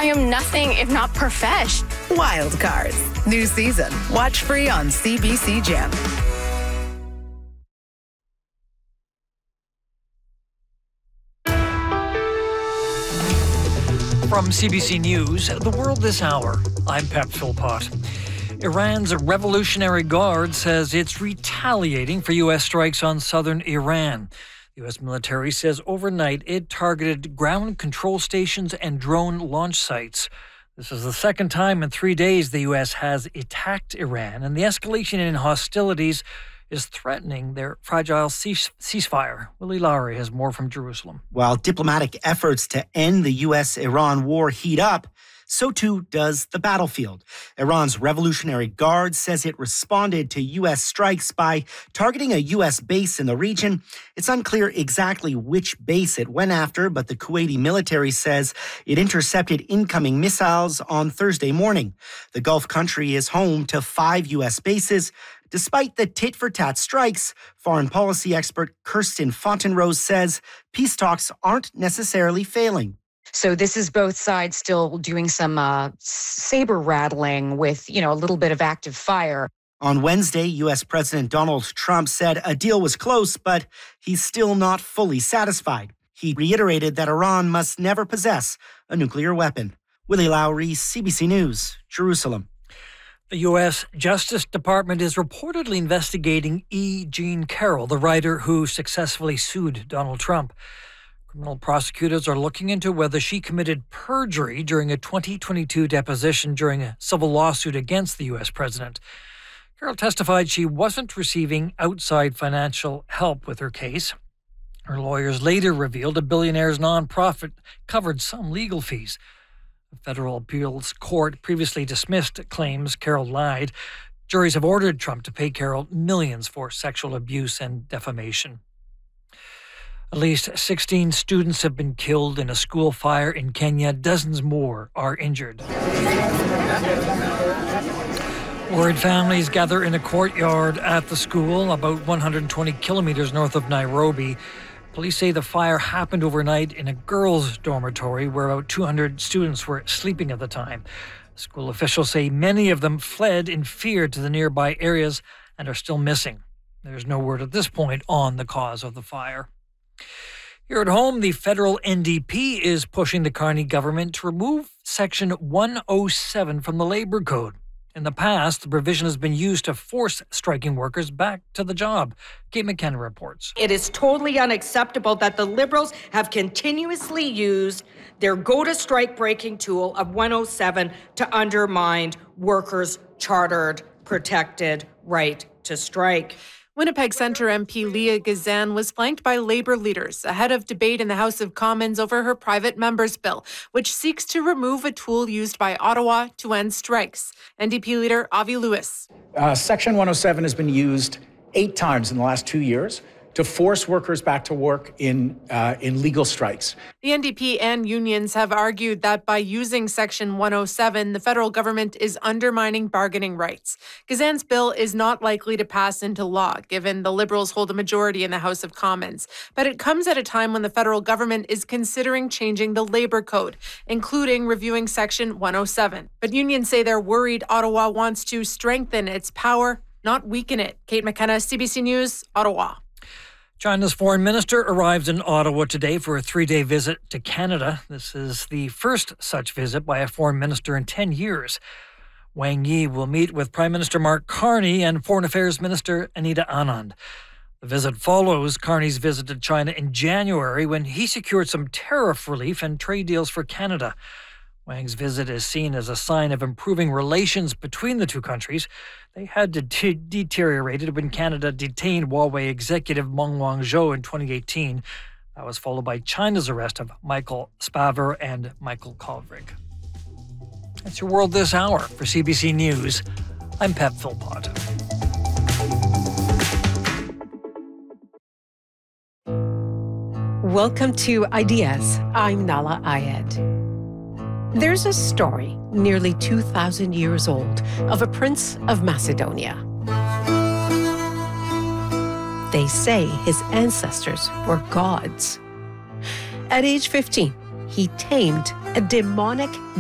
I am nothing if not profesh. Wild Cards. New season. Watch free on CBC Gem. From CBC News, The World This Hour, I'm Pep Philpott. Iran's Revolutionary Guard says it's retaliating for U.S. strikes on southern Iran. The U.S. military says overnight it targeted ground control stations and drone launch sites. This is the second time in 3 days the U.S. has attacked Iran, and the escalation in hostilities is threatening their fragile ceasefire. Willie Lowry has more from Jerusalem. While diplomatic efforts to end the U.S.-Iran war heat up, so too does the battlefield. Iran's Revolutionary Guard says it responded to U.S. strikes by targeting a U.S. base in the region. It's unclear exactly which base it went after, but the Kuwaiti military says it intercepted incoming missiles on Thursday morning. The Gulf country is home to 5 U.S. bases. Despite the tit-for-tat strikes, foreign policy expert Kirsten Fontenrose says peace talks aren't necessarily failing. So this is both sides still doing some saber rattling with, a little bit of active fire. On Wednesday, U.S. President Donald Trump said a deal was close, but he's still not fully satisfied. He reiterated that Iran must never possess a nuclear weapon. Willie Lowry, CBC News, Jerusalem. The U.S. Justice Department is reportedly investigating E. Jean Carroll, the writer who successfully sued Donald Trump. Criminal prosecutors are looking into whether she committed perjury during a 2022 deposition during a civil lawsuit against the U.S. president. Carroll testified she wasn't receiving outside financial help with her case. Her lawyers later revealed a billionaire's nonprofit covered some legal fees. The federal appeals court previously dismissed claims Carroll lied. Juries have ordered Trump to pay Carroll millions for sexual abuse and defamation. At least 16 students have been killed in a school fire in Kenya. Dozens more are injured. Worried families gather in a courtyard at the school about 120 kilometers north of Nairobi. Police say the fire happened overnight in a girls' dormitory where about 200 students were sleeping at the time. School officials say many of them fled in fear to the nearby areas and are still missing. There's no word at this point on the cause of the fire. Here at home, the federal NDP is pushing the Carney government to remove Section 107 from the Labour Code. In the past, the provision has been used to force striking workers back to the job. Kate McKenna reports. It is totally unacceptable that the Liberals have continuously used their go-to-strike breaking tool of 107 to undermine workers' chartered, protected right to strike. Winnipeg Centre MP Leah Gazan was flanked by Labour leaders ahead of debate in the House of Commons over her private member's bill, which seeks to remove a tool used by Ottawa to end strikes. NDP leader Avi Lewis. Section 107 has been used 8 times in the last 2 years to force workers back to work in legal strikes. The NDP and unions have argued that by using Section 107, the federal government is undermining bargaining rights. Gazan's bill is not likely to pass into law, given the Liberals hold a majority in the House of Commons. But it comes at a time when the federal government is considering changing the Labour Code, including reviewing Section 107. But unions say they're worried Ottawa wants to strengthen its power, not weaken it. Kate McKenna, CBC News, Ottawa. China's foreign minister arrives in Ottawa today for a 3-day visit to Canada. This is the first such visit by a foreign minister in 10 years. Wang Yi will meet with Prime Minister Mark Carney and Foreign Affairs Minister Anita Anand. The visit follows Carney's visit to China in January when he secured some tariff relief and trade deals for Canada. Wang's visit is seen as a sign of improving relations between the two countries. They had deteriorated when Canada detained Huawei executive Meng Wanzhou in 2018. That was followed by China's arrest of Michael Spavor and Michael Kovrig. That's your World This Hour. For CBC News, I'm Pep Philpott. Welcome to Ideas. I'm Nala Ayed. There's a story nearly 2,000 years old of a prince of Macedonia. They say his ancestors were gods. At age 15, he tamed a demonic